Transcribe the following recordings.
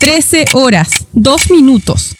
13 horas, 2 minutos.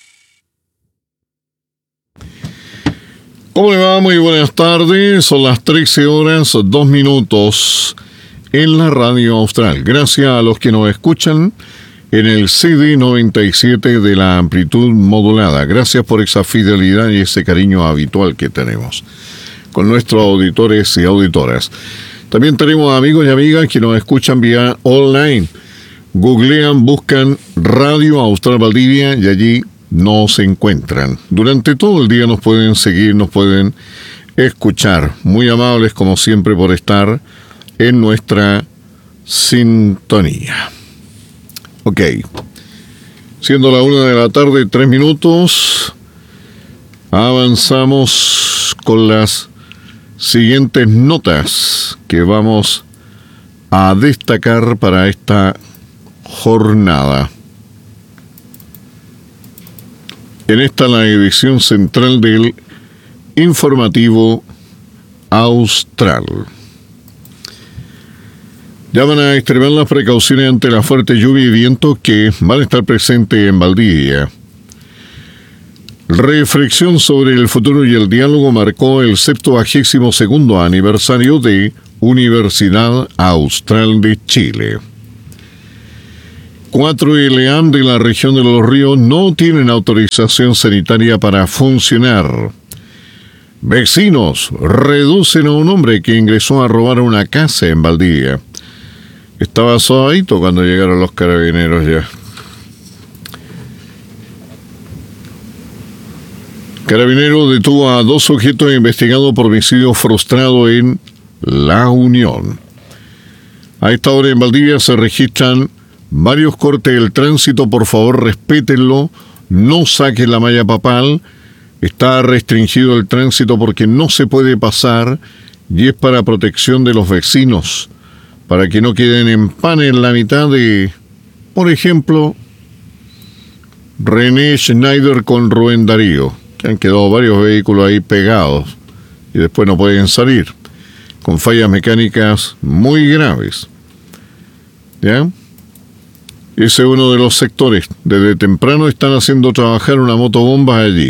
¿Cómo le va? Muy buenas tardes. Son las 13 horas, 2 minutos en la Radio Austral. Gracias a los que nos escuchan en el CD 97 de la amplitud modulada. Gracias por esa fidelidad y ese cariño habitual que tenemos con nuestros auditores y auditoras. También tenemos amigos y amigas que nos escuchan vía online. Googlean, buscan Radio Austral Valdivia y allí nos encuentran. Durante todo el día nos pueden seguir, nos pueden escuchar. Muy amables como siempre por estar en nuestra sintonía. Ok. Siendo la 1 de la tarde, 3 minutos, avanzamos con las siguientes notas que vamos a destacar para esta jornada. En esta la edición central del Informativo Austral. Ya van a extremar las precauciones ante la fuerte lluvia y viento que van a estar presentes en Valdivia. Reflexión sobre el futuro y el diálogo marcó el 72º aniversario de Universidad Austral de Chile. 4 ELEAM de la región de Los Ríos no tienen autorización sanitaria para funcionar. Vecinos reducen a un hombre que ingresó a robar una casa en Valdivia. Estaba suavito cuando llegaron los carabineros ya. Carabineros detuvo a 2 sujetos investigados por homicidio frustrado en La Unión. A esta hora en Valdivia se registran varios cortes del tránsito. Por favor, respétenlo. No saquen la malla papal. Está restringido el tránsito porque no se puede pasar y es para protección de los vecinos, para que no queden en pan en la mitad de, por ejemplo, René Schneider con Rubén Darío, que han quedado varios vehículos ahí pegados y después no pueden salir, con fallas mecánicas muy graves. ¿Ya? Ese es uno de los sectores. Desde temprano están haciendo trabajar una motobomba allí.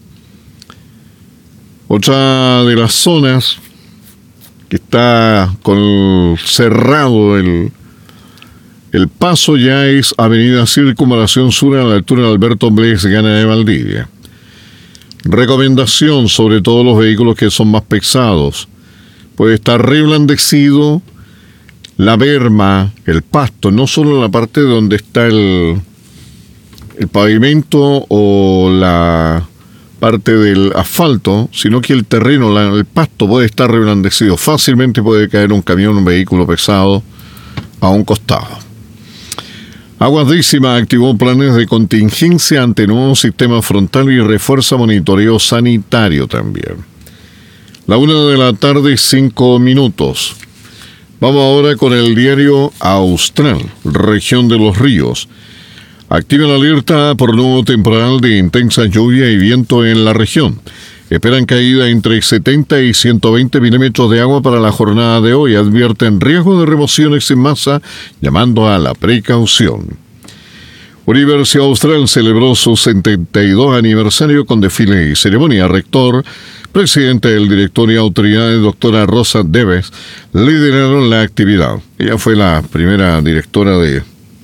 Otra de las zonas que está con cerrado el paso ya es Avenida Circunvalación Sur a la altura de Alberto Bles Gana de Valdivia. Recomendación sobre todos los vehículos que son más pesados. Puede estar reblandecido la berma, el pasto, no solo la parte donde está el pavimento o la parte del asfalto, sino que el terreno, el pasto puede estar reblandecido. Fácilmente puede caer un camión, un vehículo pesado a un costado. Aguas Décima activó planes de contingencia ante nuevo sistema frontal y refuerza monitoreo sanitario también. La 1 de la tarde, 5 minutos. Vamos ahora con el diario Austral, región de Los Ríos. Activa la alerta por nuevo temporal de intensa lluvia y viento en la región. Esperan caída entre 70 y 120 milímetros de agua para la jornada de hoy. Advierten riesgo de remociones en masa, llamando a la precaución. Universidad Austral celebró su 72 aniversario con desfile y ceremonia. Rector, presidente del directorio y autoridades, doctora Rosa Deves, lideraron la actividad. Ella fue la primera directora de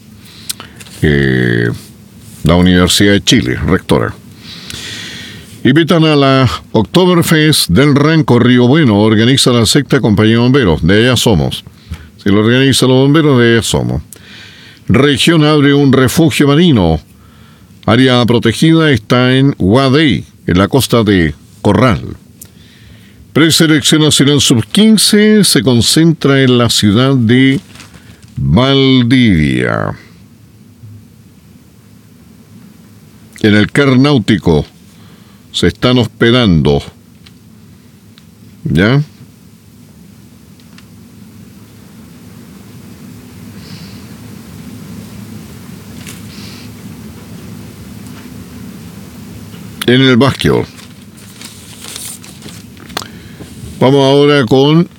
la Universidad de Chile, rectora. Invitan a la Oktoberfest del Ranco Río Bueno. Organiza la sexta compañía de bomberos. De allá somos. Si lo organizan los bomberos, de allá somos. Región abre un refugio marino. Área protegida está en Guadey, en la costa de Corral. Preselección nacional sub-15 se concentra en la ciudad de Valdivia. En el CAR náutico se están hospedando. ¿Ya? En el básquetbol. Vamos ahora con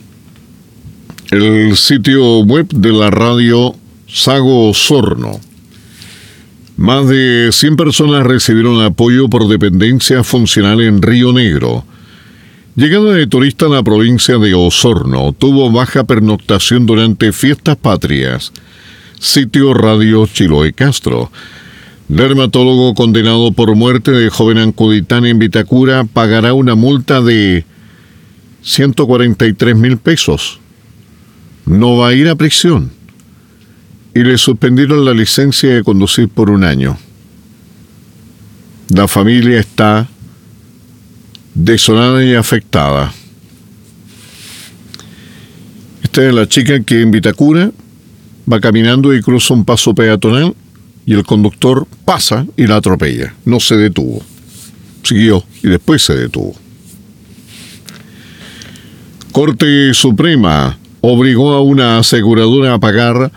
el sitio web de la radio Sago Osorno. Más de 100 personas recibieron apoyo por dependencia funcional en Río Negro. Llegada de turista a la provincia de Osorno, tuvo baja pernoctación durante fiestas patrias. Sitio Radio Chiloé Castro. Dermatólogo condenado por muerte de joven ancuditana en Vitacura pagará una multa de 143.000 pesos. No va a ir a prisión. Y le suspendieron la licencia de conducir por 1 año. La familia está desolada y afectada. Esta es la chica que en Vitacura va caminando y cruza un paso peatonal y el conductor pasa y la atropella. No se detuvo. Siguió y después se detuvo. Corte Suprema obligó a una aseguradora a pagar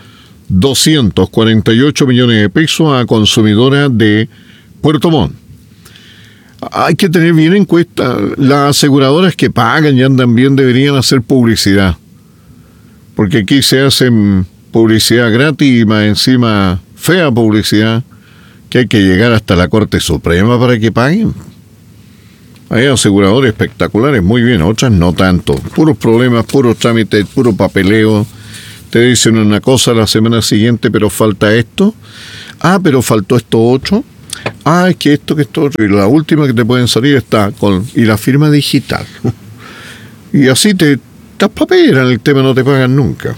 248 millones de pesos a consumidora de Puerto Montt. Hay que tener bien en cuenta, las aseguradoras que pagan y andan bien deberían hacer publicidad. Porque aquí se hacen publicidad gratis y más encima fea publicidad, que hay que llegar hasta la Corte Suprema para que paguen. Hay aseguradores espectaculares, muy bien, otras no tanto. Puros problemas, puros trámites, puro papeleo. Te dicen una cosa la semana siguiente, pero falta esto. Ah, pero faltó esto otro. Ah, es que esto otro. Y la última que te pueden salir está y la firma digital. Y así te papelan el tema, no te pagan nunca.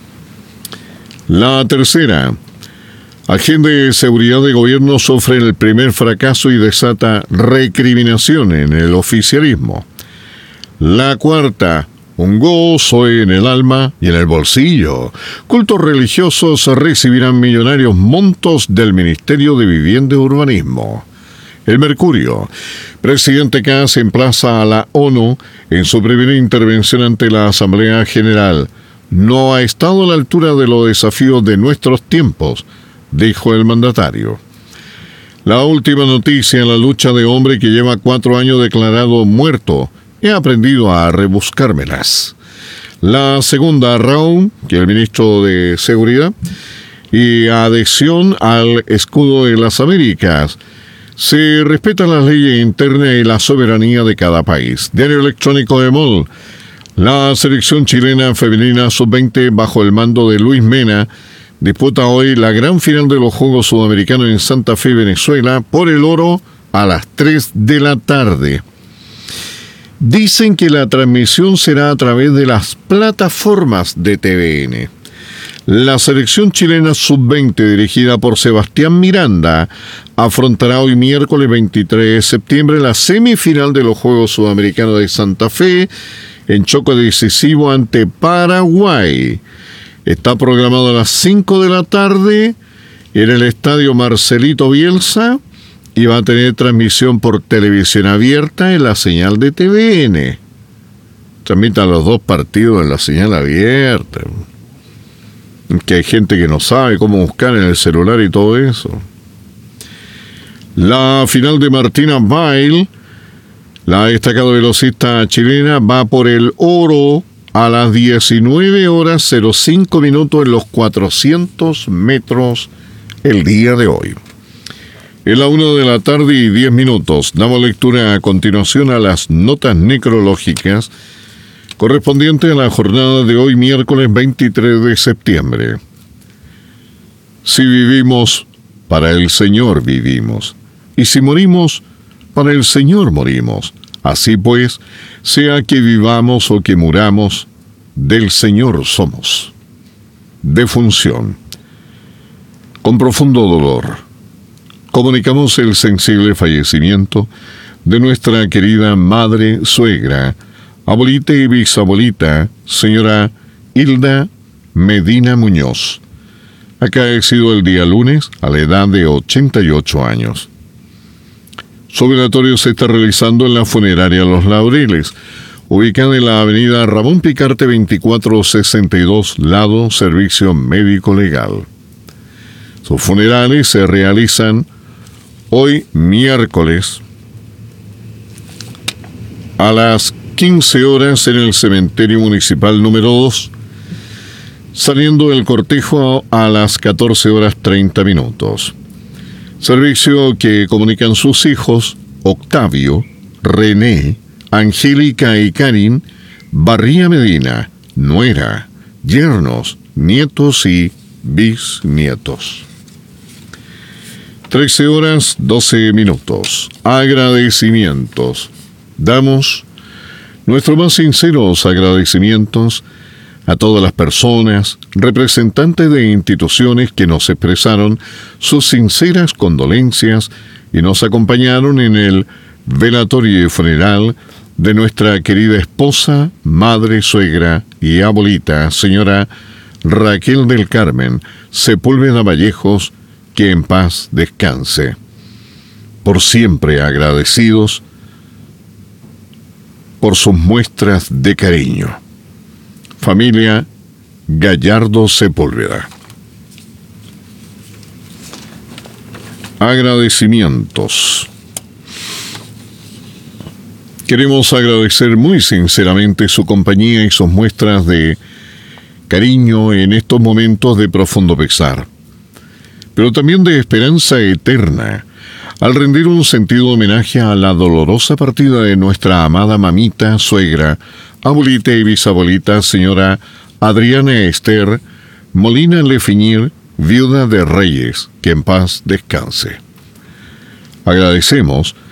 La tercera. Agente de seguridad de gobierno sufre el primer fracaso y desata recriminación en el oficialismo. La cuarta. Un gozo en el alma y en el bolsillo. Cultos religiosos recibirán millonarios montos del Ministerio de Vivienda y Urbanismo. El Mercurio. Presidente Kass emplaza a la ONU en su primera intervención ante la Asamblea General. No ha estado a la altura de los desafíos de nuestros tiempos, dijo el mandatario. La última noticia: la lucha de hombre que lleva 4 años declarado muerto. He aprendido a rebuscármelas. La segunda round, que el ministro de Seguridad, y adhesión al escudo de las Américas. Se respetan las leyes internas y la soberanía de cada país. Diario electrónico de MOL. La selección chilena femenina sub-20 bajo el mando de Luis Mena disputa hoy la gran final de los Juegos Sudamericanos en Santa Fe, Venezuela, por el oro a las 3 de la tarde. Dicen que la transmisión será a través de las plataformas de TVN. La selección chilena sub-20, dirigida por Sebastián Miranda, afrontará hoy miércoles 23 de septiembre la semifinal de los Juegos Sudamericanos de Santa Fe en choque decisivo ante Paraguay. Está programado a las 5 de la tarde en el estadio Marcelito Bielsa. Y va a tener transmisión por televisión abierta en la señal de TVN. Transmitan los 2 partidos en la señal abierta. Que hay gente que no sabe cómo buscar en el celular y todo eso. La final de Martina Bail, la destacada velocista chilena, va por el oro a las 19:05 en los 400 metros el día de hoy. Es la 1 de la tarde y 10 minutos. Damos lectura a continuación a las notas necrológicas correspondientes a la jornada de hoy, miércoles 23 de septiembre. Si vivimos, para el Señor vivimos. Y si morimos, para el Señor morimos. Así pues, sea que vivamos o que muramos, del Señor somos. Defunción. Con profundo dolor comunicamos el sensible fallecimiento de nuestra querida madre suegra, abuelita y bisabuelita, señora Hilda Medina Muñoz, acaecido el día lunes a la edad de 88 años. Su velatorio se está realizando en la funeraria Los Laureles, ubicada en la avenida Ramón Picarte 2462, lado Servicio Médico Legal. Sus funerales se realizan hoy miércoles a las 15 horas en el cementerio municipal número 2, saliendo del cortejo a las 14 horas 30 minutos. Servicio que comunican sus hijos Octavio, René, Angélica y Karin, Barría Medina, nuera, yernos, nietos y bisnietos. 13 horas 12 minutos. Agradecimientos. Damos nuestros más sinceros agradecimientos a todas las personas, representantes de instituciones que nos expresaron sus sinceras condolencias y nos acompañaron en el velatorio y funeral de nuestra querida esposa, madre, suegra y abuelita, señora Raquel del Carmen Sepúlveda Vallejos, que en paz descanse. Por siempre agradecidos por sus muestras de cariño. Familia Gallardo Sepúlveda. Agradecimientos. Queremos agradecer muy sinceramente su compañía y sus muestras de cariño en estos momentos de profundo pesar, pero también de esperanza eterna, al rendir un sentido homenaje a la dolorosa partida de nuestra amada mamita, suegra, abuelita y bisabuelita, señora Adriana Esther Molina Lefiñir, viuda de Reyes, que en paz descanse. Agradecemos